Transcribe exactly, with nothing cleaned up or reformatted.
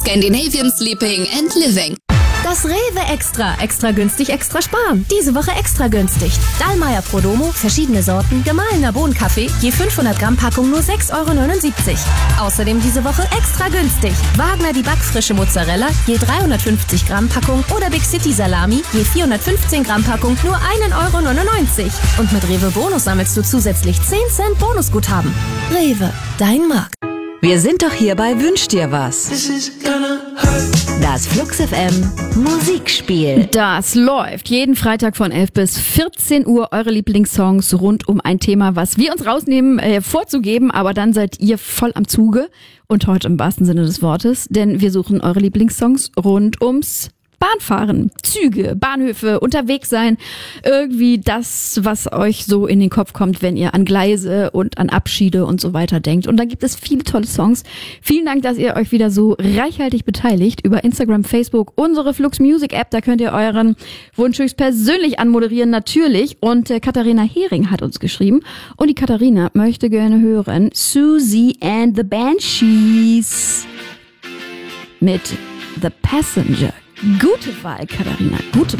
Scandinavian Sleeping and Living. Das Rewe Extra. Extra günstig, extra sparen. Diese Woche extra günstig. Dallmayr Prodomo, verschiedene Sorten, gemahlener Bohnenkaffee, je fünfhundert Gramm Packung nur sechs Euro neunundsiebzig. Außerdem diese Woche extra günstig. Wagner die backfrische Mozzarella, je dreihundertfünfzig Gramm Packung oder Big City Salami, je vierhundertfünfzehn Gramm Packung nur ein Euro neunundneunzig. Und mit Rewe Bonus sammelst du zusätzlich zehn Cent Bonusguthaben. Rewe, dein Markt. Wir sind doch hier bei Wünsch dir was. Das Flux F M Musikspiel. Das läuft jeden Freitag von elf bis vierzehn Uhr. Eure Lieblingssongs rund um ein Thema, was wir uns rausnehmen, äh, vorzugeben. Aber dann seid ihr voll am Zuge. Und heute im wahrsten Sinne des Wortes. Denn wir suchen eure Lieblingssongs rund ums Bahnfahren, Züge, Bahnhöfe, unterwegs sein. Irgendwie das, was euch so in den Kopf kommt, wenn ihr an Gleise und an Abschiede und so weiter denkt. Und da gibt es viele tolle Songs. Vielen Dank, dass ihr euch wieder so reichhaltig beteiligt über Instagram, Facebook, unsere Flux Music App. Da könnt ihr euren Wunsch höchst persönlich anmoderieren, natürlich. Und äh, Katharina Hering hat uns geschrieben. Und die Katharina möchte gerne hören Susie and the Banshees mit The Passenger. Gute Wahl, Katharina, gute